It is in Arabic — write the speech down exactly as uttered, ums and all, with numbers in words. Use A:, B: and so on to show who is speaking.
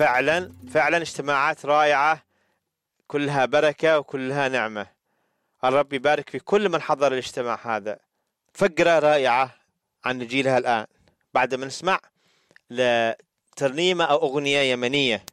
A: فعلا فعلا اجتماعات رائعة، كلها بركة وكلها نعمة. الرب يبارك في كل من حضر الاجتماع هذا. فقرة رائعة عن نجيلها الآن بعد ما نسمع لترنيمة أو أغنية يمنية.